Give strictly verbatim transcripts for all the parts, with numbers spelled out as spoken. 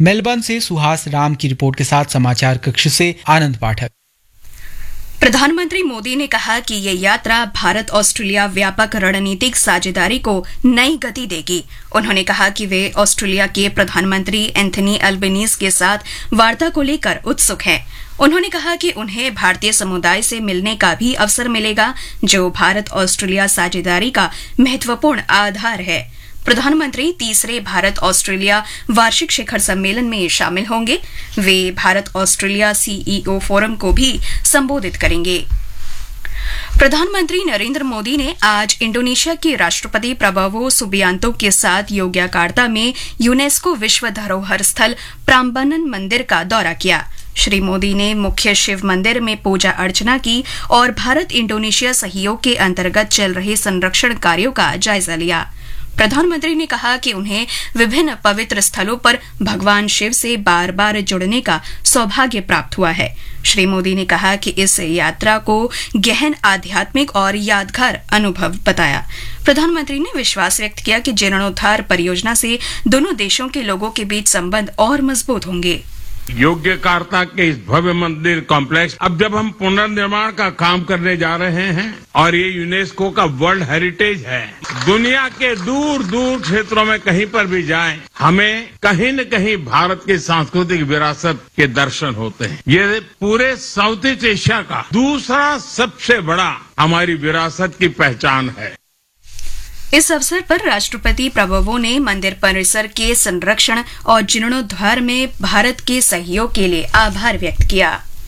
Melbourne से सुहास राम की report के साथ समाचार कक्ष से आनंद पाठक। प्रधानमंत्री मोदी ने कहा कि ये यात्रा भारत ऑस्ट्रेलिया व्यापक रणनीतिक साझेदारी को नई गति देगी। उन्होंने कहा कि वे ऑस्ट्रेलिया के प्रधानमंत्री एंथनी अल्बनीज के साथ वार्ता को लेकर उत्सुक हैं। उन्होंने कहा कि उन्हें भारतीय समुदाय से मिलने का भी अवसर मिलेगा, जो भारत ऑस्ट्रेलिया साझेदारी का महत्वपूर्ण आधार है। प्रधानमंत्री तीसरे भारत ऑस्ट्रेलिया वार्षिक शिखर सम्मेलन में शामिल होंगे। वे भारत ऑस्ट्रेलिया सीईओ फोरम को भी संबोधित करेंगे। प्रधानमंत्री नरेंद्र मोदी ने आज इंडोनेशिया के राष्ट्रपति प्रबोवो सुबियांतो के साथ योग्याकार्ता में यूनेस्को विश्व धरोहर स्थल प्राम्बनन मंदिर का दौरा किया। श्री मोदी ने मुख्य शिव मंदिर में पूजा अर्चना की और भारत इंडोनेशिया सहयोग के अंतर्गत चल रहे संरक्षण कार्यों का जायजा लिया। प्रधानमंत्री ने कहा कि उन्हें विभिन्न पवित्र स्थलों पर भगवान शिव से बार बार जुड़ने का सौभाग्य प्राप्त हुआ है। श्री मोदी ने कहा कि इस यात्रा को गहन आध्यात्मिक और यादगार अनुभव बताया। प्रधानमंत्री ने विश्वास व्यक्त किया कि जीर्णोद्धार परियोजना से दोनों देशों के लोगों के बीच संबंध और मजबूत होंगे। योग्यकार्ता के इस भव्य मंदिर कॉम्प्लेक्स अब जब हम पुनर्निर्माण का काम करने जा रहे हैं और ये यूनेस्को का वर्ल्ड हेरिटेज है, दुनिया के दूर दूर क्षेत्रों में कहीं पर भी जाएं, हमें कहीं न कहीं भारत की सांस्कृतिक विरासत के दर्शन होते हैं। ये पूरे साउथ ईस्ट एशिया का दूसरा सबसे बड़ा हमारी विरासत की पहचान है। इस अवसर पर राष्ट्रपति प्रबोवो ने मंदिर परिसर के संरक्षण और जीर्णोद्धार में भारत के सहयोग के लिए आभार व्यक्त किया।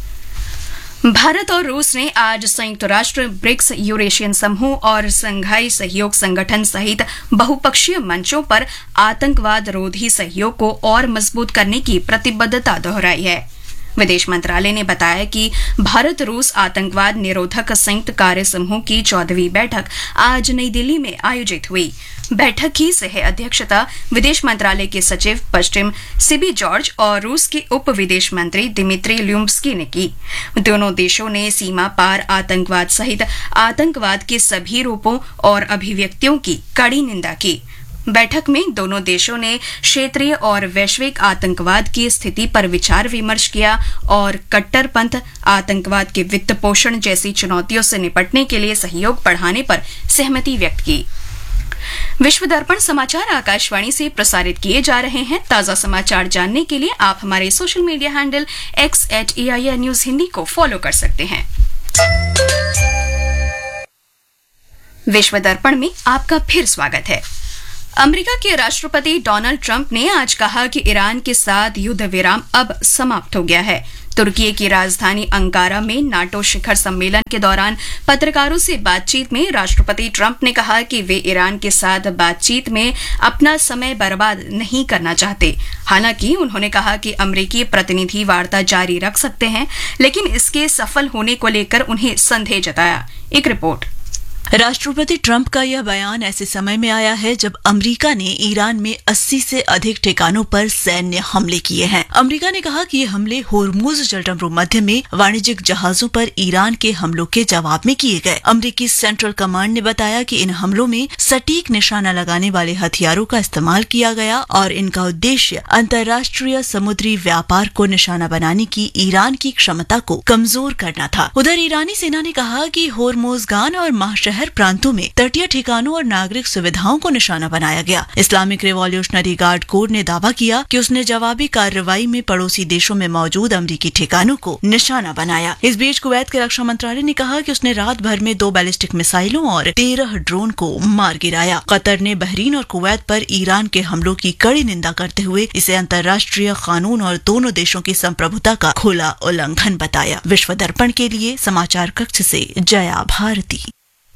भारत और रूस ने आज संयुक्त राष्ट्र, ब्रिक्स, यूरेशियन समूह और संघाई सहयोग संगठन सहित बहुपक्षीय मंचों पर आतंकवाद रोधी सहयोग को और मजबूत करने की प्रतिबद्धता दोहराई है। विदेश मंत्रालय ने बताया कि भारत रूस आतंकवाद निरोधक संयुक्त कार्य समूह की चौदहवीं बैठक आज नई दिल्ली में आयोजित हुई। बैठक की सह अध्यक्षता विदेश मंत्रालय के सचिव पश्चिम सिबी जॉर्ज और रूस के उप विदेश मंत्री दिमित्री ल्यूम्स्की ने की। दोनों देशों ने सीमा पार आतंकवाद सहित आतंकवाद के सभी रूपों और अभिव्यक्तियों की कड़ी निंदा की। बैठक में दोनों देशों ने क्षेत्रीय और वैश्विक आतंकवाद की स्थिति पर विचार विमर्श किया और कट्टरपंथ, आतंकवाद के वित्त पोषण जैसी चुनौतियों से निपटने के लिए सहयोग बढ़ाने पर सहमति व्यक्त की। विश्व दर्पण समाचार आकाशवाणी से प्रसारित किए जा रहे हैं। ताजा समाचार जानने के लिए आप हमारे social media handle x eight A I R news Hindi को फॉलो कर सकते हैं। विश्व दर्पण में आपका फिर स्वागत है। अमेरिका के राष्ट्रपति डोनाल्ड ट्रंप ने आज कहा कि ईरान के साथ युद्ध विराम अब समाप्त हो गया है। तुर्की की राजधानी अंकारा में नाटो शिखर सम्मेलन के दौरान पत्रकारों से बातचीत में राष्ट्रपति ट्रंप ने कहा कि वे ईरान के साथ बातचीत में अपना समय बर्बाद नहीं करना चाहते। हालांकि उन्होंने कहा कि अमेरिकी प्रतिनिधि वार्ता जारी रख सकते हैं, लेकिन इसके सफल होने को लेकर उन्हें संदेह जताया। एक रिपोर्ट। राष्ट्रपति ट्रंप का यह बयान ऐसे समय में आया है जब अमेरिका ने ईरान में अस्सी से अधिक ठिकानों पर सैन्य हमले किए हैं। अमेरिका ने कहा कि ये हमले होर्मुज जलसंधि मध्य में वाणिज्यिक जहाजों पर ईरान के हमलों के जवाब में किए गए। अमेरिकी सेंट्रल कमांड ने बताया कि इन हमलों में सटीक निशाना लगाने वाले हथियारों का इस्तेमाल किया गया और इनका उद्देश्य अंतर्राष्ट्रीय समुद्री व्यापार को निशाना बनाने की ईरान की क्षमता को कमजोर करना था। उधर ईरानी सेना ने कहा कि होर्मुजगान और महाशहर प्रांतों में तटीय ठिकानों और नागरिक सुविधाओं को निशाना बनाया गया। इस्लामिक रिवॉल्यूशनरी गार्ड कोर ने दावा किया कि उसने जवाबी कार्रवाई में पड़ोसी देशों में मौजूद अमेरिकी ठिकानों को निशाना बनाया। इस बीच कुवैत के रक्षा मंत्रालय ने कहा कि उसने रात भर में दो बैलिस्टिक मिसाइलों और तेरह ड्रोन को मार गिराया। कतर ने बहरीन और कुवैत पर ईरान के हमलों की कड़ी निंदा करते हुए इसे अंतर्राष्ट्रीय कानून और दोनों देशों की संप्रभुता का खुला उल्लंघन बताया। विश्व दर्पण के लिए समाचार कक्ष से जया भारती।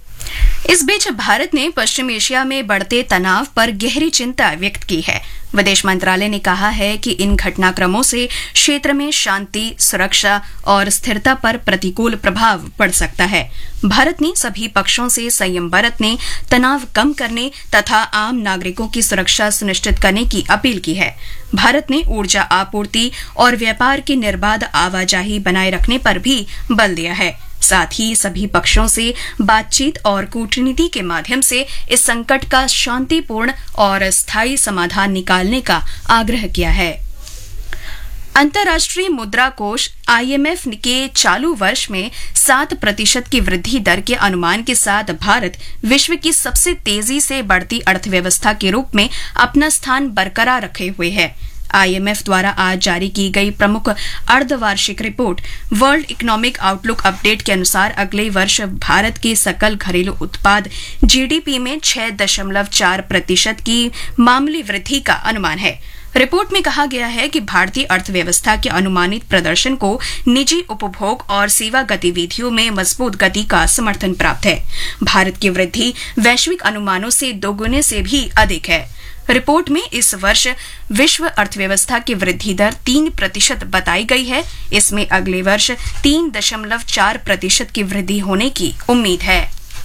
इस बीच भारत ने पश्चिम एशिया में बढ़ते तनाव पर गहरी चिंता व्यक्त की है। विदेश मंत्रालय ने कहा है कि इन घटनाक्रमों से क्षेत्र में शांति, सुरक्षा और स्थिरता पर प्रतिकूल प्रभाव पड़ सकता है। भारत ने सभी पक्षों से संयम बरतने, तनाव कम करने तथा आम नागरिकों की सुरक्षा सुनिश्चित करने की अपील की है। भारत ने ऊर्जा आपूर्ति और व्यापार की निर्बाध आवाजाही बनाए रखने पर भी बल दिया है। साथ ही सभी पक्षों से बातचीत और कूटनीति के माध्यम से इस संकट का शांतिपूर्ण और स्थायी समाधान निकालने का आग्रह किया है। अंतर्राष्ट्रीय मुद्रा कोष आईएमएफ के चालू वर्ष में सात प्रतिशत की वृद्धि दर के अनुमान के साथ भारत विश्व की सबसे तेजी से बढ़ती अर्थव्यवस्था के रूप में अपना स्थान बरकरार रखे हुए है। आईएमएफ द्वारा आज जारी की गई प्रमुख अर्धवार्षिक report world economic outlook update के अनुसार अगले वर्ष भारत के सकल घरेलू उत्पाद जीडीपी में छह दशमलव चार प्रतिशत की मामूली वृद्धि का अनुमान है। रिपोर्ट में कहा गया है कि भारतीय अर्थव्यवस्था के अनुमानित प्रदर्शन को निजी उपभोग और सेवा गतिविधियों में मजबूत गति का समर्थन प्राप्त है। भारत की वृद्धि वैश्विक अनुमानों से दोगुने से भी अधिक है। रिपोर्ट में इस वर्ष विश्व अर्थव्यवस्था की वृद्धि दर तीन प्रतिशत बताई गई है। इसमें अगले वर्ष तीन दशमलव चार प्रतिशत की वृद्धि होने की उम्मीद है।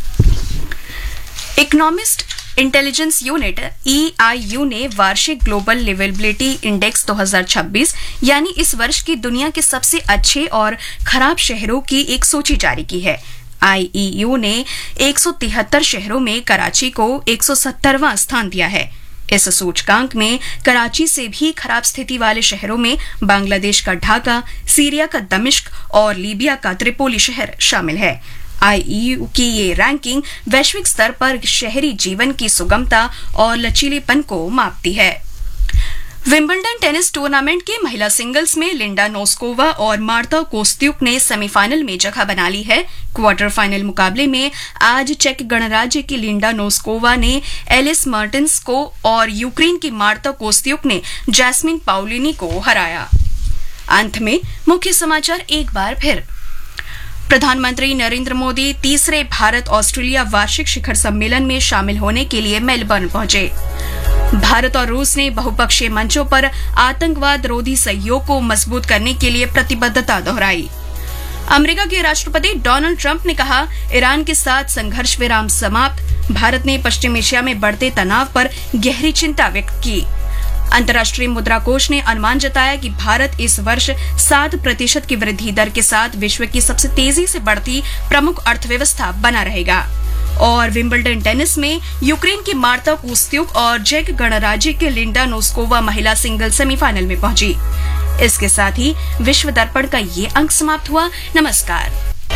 Economist intelligence unit E I you ने वार्षिक ग्लोबल लिवेबिलिटी इंडेक्स दो हज़ार छब्बीस यानी इस वर्ष की दुनिया के सबसे अच्छे और खराब शहरों की एक सूची जारी की है। आई ई यू ने एक सौ तिहत्तर शहरों में कराची को एक सौ सत्तरवां स्थान दिया है। इस सूचकांक में कराची से भी खराब स्थिति वाले शहरों में बांग्लादेश का ढाका, सीरिया का दमिश्क और लीबिया का त्रिपोली शहर शामिल है। आई ई यू की ये रैंकिंग वैश्विक स्तर पर शहरी जीवन की सुगमता और लचीलेपन को मापती है। विंबलडन टेनिस टूर्नामेंट के महिला सिंगल्स में लिंडा नोस्कोवा और मार्ता कोस्त्युक ने सेमीफाइनल में जगह बना ली है। क्वार्टर फाइनल मुकाबले में आज चेक गणराज्य की लिंडा नोस्कोवा ने एलिस मर्टेंस को और यूक्रेन की मार्ता कोस्त्युक ने जैस्मिन पाउलिनी को हराया। अंत में मुख्य समाचार एक बार फिर। प्रधानमंत्री नरेंद्र मोदी तीसरे भारत ऑस्ट्रेलिया वार्षिक शिखर सम्मेलन में शामिल होने के लिए मेलबर्न पहुंचे। भारत और रूस ने बहुपक्षीय मंचों पर आतंकवाद रोधी सहयोग को मजबूत करने के लिए प्रतिबद्धता दोहराई। अमेरिका के राष्ट्रपति डोनाल्ड ट्रंप ने कहा, ईरान के साथ संघर्ष विराम समाप्त। भारत ने पश्चिम एशिया में बढ़ते तनाव पर गहरी चिंता व्यक्त की। अंतर्राष्ट्रीय मुद्रा कोष ने अनुमान जताया कि भारत इस वर्ष सात प्रतिशत की वृद्धि दर के साथ विश्व की सबसे तेजी से बढ़ती प्रमुख अर्थव्यवस्था बना रहेगा। और विंबलडन टेनिस में यूक्रेन की मार्ता कोस्त्युक और चेक गणराज्य के लिंडा नोस्कोवा महिला सिंगल सेमीफाइनल में पहुंची। इसके साथ ही विश्व दर्पण का ये अंक समाप्त हुआ। नमस्कार।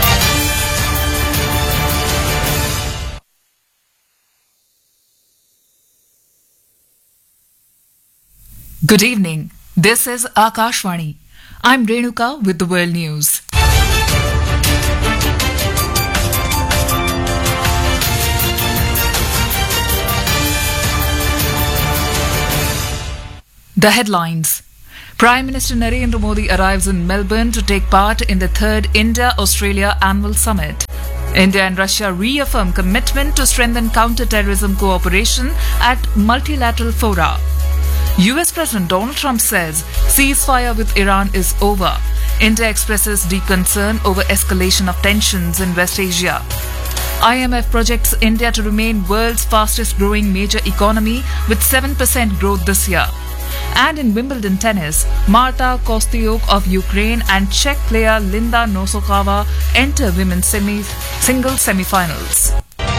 Good evening. This is Akashvani. I'm Renuka with the world news. The headlines. Prime Minister Narendra Modi arrives in Melbourne to take part in the third India-Australia Annual Summit. India and Russia reaffirm commitment to strengthen counter-terrorism cooperation at multilateral fora. U S President Donald Trump says ceasefire with Iran is over. India expresses deep concern over escalation of tensions in West Asia. I M F projects India to remain world's fastest growing major economy with seven percent growth this year. And in Wimbledon tennis, Marta Kostyuk of Ukraine and Czech player Linda Nosokova enter women's semi- singles semi-finals.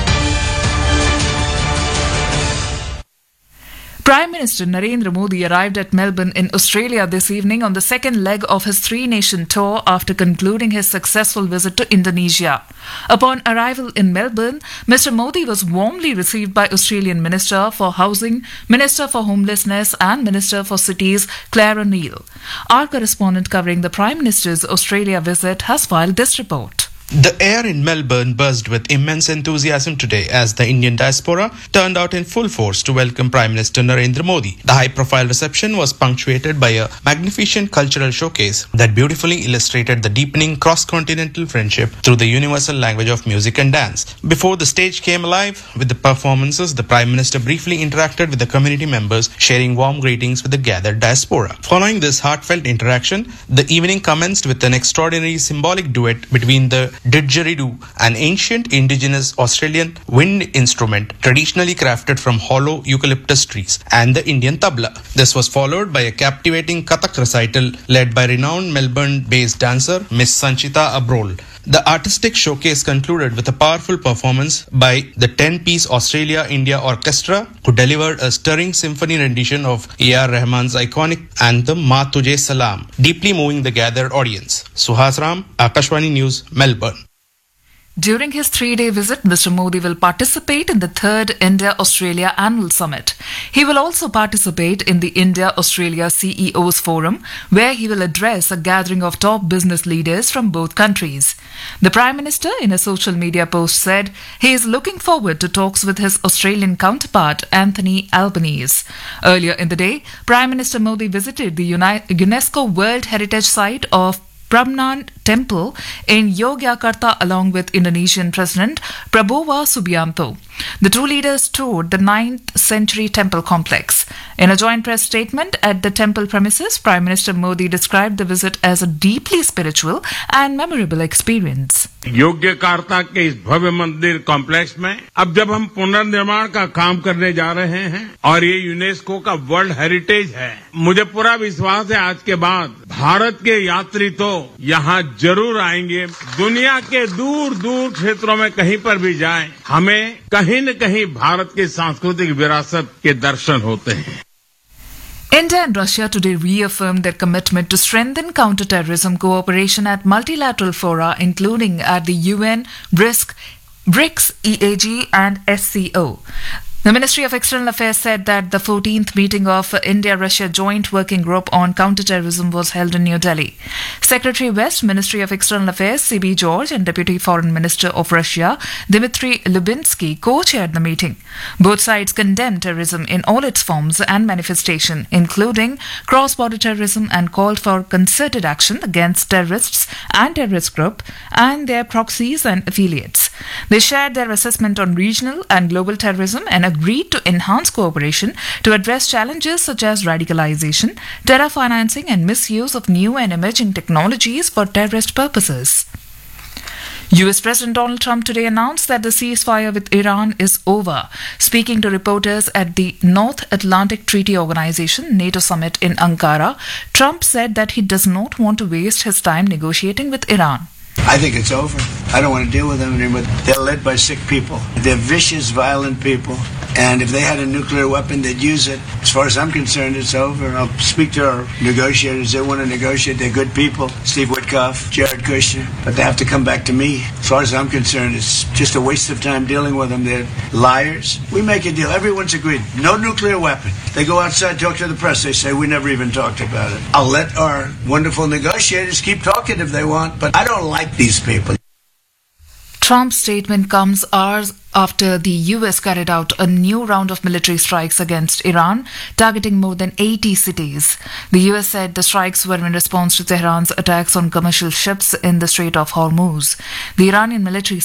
Prime Minister Narendra Modi arrived at Melbourne in Australia this evening on the second leg of his three-nation tour after concluding his successful visit to Indonesia. Upon arrival in Melbourne, Mister Modi was warmly received by Australian Minister for Housing, Minister for Homelessness and Minister for Cities Clare O'Neill. Our correspondent covering the Prime Minister's Australia visit has filed this report. The air in Melbourne buzzed with immense enthusiasm today as the Indian diaspora turned out in full force to welcome Prime Minister Narendra Modi. The high-profile reception was punctuated by a magnificent cultural showcase that beautifully illustrated the deepening cross-continental friendship through the universal language of music and dance. Before the stage came alive with the performances, the Prime Minister briefly interacted with the community members, sharing warm greetings with the gathered diaspora. Following this heartfelt interaction, the evening commenced with an extraordinary symbolic duet between the didgeridoo, an ancient indigenous Australian wind instrument traditionally crafted from hollow eucalyptus trees, and the Indian tabla. This was followed by a captivating Kathak recital led by renowned Melbourne-based dancer Miss Sanchita Abrol. The artistic showcase concluded with a powerful performance by the ten-piece Australia-India Orchestra, who delivered a stirring symphony rendition of A R Rahman's iconic anthem Ma Tujhe Salam, deeply moving the gathered audience. Suhas Ram, Akashwani News, Melbourne. During his three-day visit, Mister Modi will participate in the third India-Australia Annual Summit. He will also participate in the India-Australia C E Os Forum, where he will address a gathering of top business leaders from both countries. The Prime Minister, in a social media post, said he is looking forward to talks with his Australian counterpart, Anthony Albanese. Earlier in the day, Prime Minister Modi visited the Uni- UNESCO World Heritage Site of Prambanan Temple in Yogyakarta along with Indonesian President Prabowo Subianto. The two leaders toured the ninth century temple complex. In a joint press statement at the temple premises, Prime Minister Modi described the visit as a deeply spiritual and memorable experience. Yogyakarta के इस भव्य मंदिर complex में अब जब हम पुनर्निर्माण का काम करने जा रहे हैं और ये यूनेस्को का वर्ल्ड हेरिटेज है, मुझे पूरा विश्वास है आज के बाद भारत के यात्री तो यहाँ जरूर आएंगे। दुनिया के दूर दूर क्षेत्रों में कहीं पर भी जाएं, हमें कहीं न कहीं भारत की सांस्कृतिक विरासत के दर्शन होते हैं। India and Russia today reaffirmed their commitment to strengthen counter-terrorism cooperation at multilateral fora, including at the U N, BRICS, BRICS, E A G and S C O. The Ministry of External Affairs said that the fourteenth meeting of India-Russia Joint Working Group on Counterterrorism was held in New Delhi. Secretary West, Ministry of External Affairs, C B George, and Deputy Foreign Minister of Russia, Dmitry Lubinsky, co-chaired the meeting. Both sides condemned terrorism in all its forms and manifestation, including cross-border terrorism, and called for concerted action against terrorists and terrorist groups and their proxies and affiliates. They shared their assessment on regional and global terrorism and agreed to enhance cooperation to address challenges such as radicalization, terror financing, and misuse of new and emerging technologies for terrorist purposes. U S President Donald Trump today announced that the ceasefire with Iran is over. Speaking to reporters at the North Atlantic Treaty Organization NATO summit in Ankara, Trump said that he does not want to waste his time negotiating with Iran. I think it's over. I don't want to deal with them anymore. They're led by sick people. They're vicious, violent people. And if they had a nuclear weapon, they'd use it. As far as I'm concerned, it's over. I'll speak to our negotiators. They want to negotiate. They're good people. Steve Witkoff, Jared Kushner. But they have to come back to me. As far as I'm concerned, it's just a waste of time dealing with them. They're liars. We make a deal. Everyone's agreed. No nuclear weapon. They go outside, talk to the press. They say, we never even talked about it. I'll let our wonderful negotiators keep talking if they want, but I don't like these people. Trump's statement comes hours after the U S carried out a new round of military strikes against Iran, targeting more than eighty cities. The U S said the strikes were in response to Tehran's attacks on commercial ships in the Strait of Hormuz. The Iranian military